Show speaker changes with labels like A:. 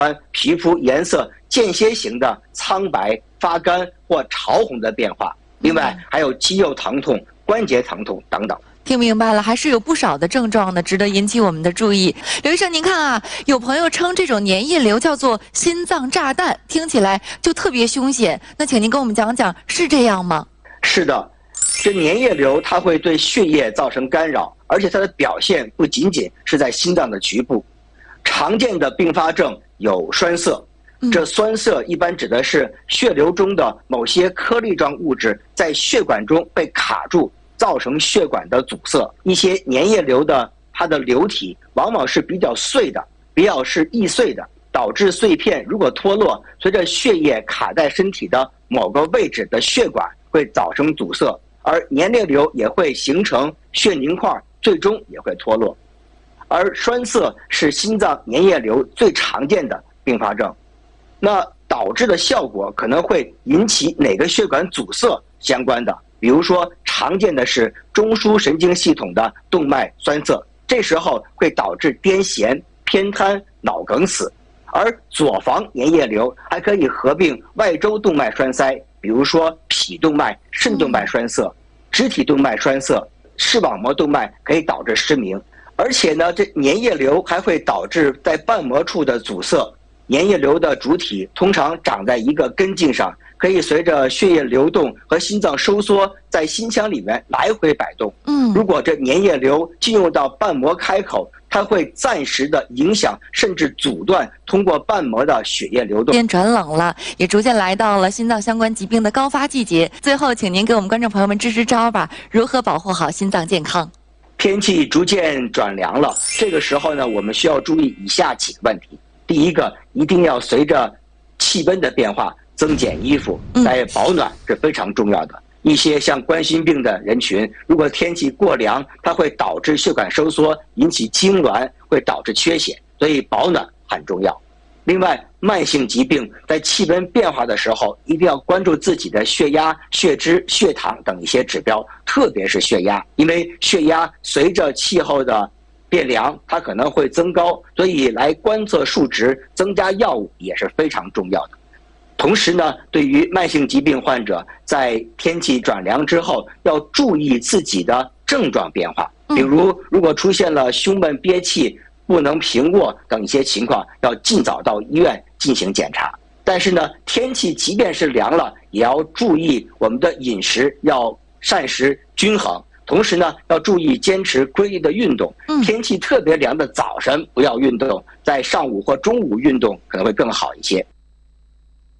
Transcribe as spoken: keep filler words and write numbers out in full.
A: 皮肤颜色间歇型的苍白、发干或潮红的变化。另外还有肌肉疼痛、关节疼痛等等。
B: 听明白了，还是有不少的症状呢，值得引起我们的注意。刘医生，您看啊，有朋友称这种粘液瘤叫做心脏炸弹，听起来就特别凶险。那请您跟我们讲讲，是这样吗？
A: 是的，这粘液瘤它会对血液造成干扰，而且它的表现不仅仅是在心脏的局部。常见的并发症有栓塞，这栓塞一般指的是血流中的某些颗粒状物质在血管中被卡住，造成血管的阻塞。一些粘液瘤的它的瘤体往往是比较碎的，比较是易碎的，导致碎片如果脱落，随着血液卡在身体的某个位置的血管会造成阻塞，而粘液瘤也会形成血凝块，最终也会脱落。而栓塞是心脏粘液瘤最常见的并发症，那导致的效果可能会引起哪个血管阻塞相关的，比如说常见的是中枢神经系统的动脉栓塞，这时候会导致癫痫、偏瘫、脑梗死。而左房粘液瘤还可以合并外周动脉栓塞，比如说脾动脉、肾动脉栓塞、肢体动脉栓塞、视网膜动脉，可以导致失明。而且呢，这粘液瘤还会导致在瓣膜处的阻塞。粘液瘤的主体通常长在一个根茎上，可以随着血液流动和心脏收缩，在心腔里面来回摆动。嗯，如果这粘液瘤进入到瓣膜开口，它会暂时的影响甚至阻断通过瓣膜的血液流动。
B: 天转冷了，也逐渐来到了心脏相关疾病的高发季节。最后，请您给我们观众朋友们支支招吧，如何保护好心脏健康？
A: 天气逐渐转凉了，这个时候呢，我们需要注意以下几个问题。第一个，一定要随着气温的变化增减衣服，来保暖是非常重要的。一些像冠心病的人群，如果天气过凉，它会导致血管收缩，引起痉挛，会导致缺血，所以保暖很重要。另外，慢性疾病在气温变化的时候，一定要关注自己的血压、血脂、血糖等一些指标，特别是血压，因为血压随着气候的变凉，它可能会增高，所以来观测数值、增加药物也是非常重要的。同时呢，对于慢性疾病患者，在天气转凉之后，要注意自己的症状变化，比如如果出现了胸闷、憋气、不能平卧等一些情况，要尽早到医院进行检查。但是呢，天气即便是凉了，也要注意我们的饮食要膳食均衡，同时呢，要注意坚持规律的运动。天气特别凉的早晨不要运动，在上午或中午运动可能会更好一些。